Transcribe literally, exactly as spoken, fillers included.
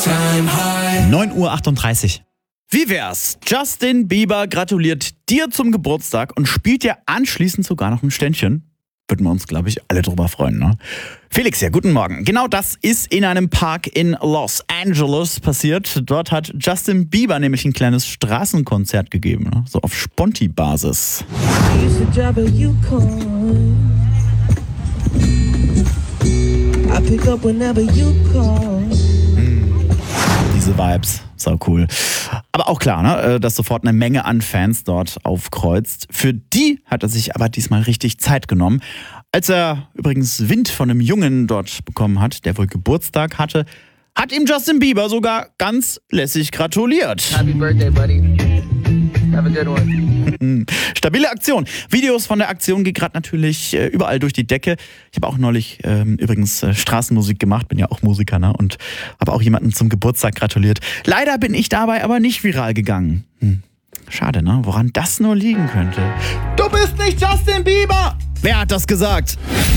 neun Uhr achtunddreißig. Wie wär's? Justin Bieber gratuliert dir zum Geburtstag und spielt dir anschließend sogar noch ein Ständchen. Würden wir uns, glaube ich, alle drüber freuen, ne? Felix, ja, guten Morgen. Genau das ist in einem Park in Los Angeles passiert. Dort hat Justin Bieber nämlich ein kleines Straßenkonzert gegeben, ne? So auf Sponti-Basis. Diese Vibes, sau cool. Aber auch klar, ne, dass sofort eine Menge an Fans dort aufkreuzt. Für die hat er sich aber diesmal richtig Zeit genommen. Als er übrigens Wind von einem Jungen dort bekommen hat, der wohl Geburtstag hatte, hat ihm Justin Bieber sogar ganz lässig gratuliert. Happy birthday, buddy. Have a good one. Stabile Aktion. Videos von der Aktion gehen gerade natürlich äh, überall durch die Decke. Ich habe auch neulich ähm, übrigens äh, Straßenmusik gemacht, bin ja auch Musiker, ne? Und habe auch jemandem zum Geburtstag gratuliert. Leider bin ich dabei aber nicht viral gegangen. Hm. Schade, ne? Woran das nur liegen könnte. Du bist nicht Justin Bieber! Wer hat das gesagt?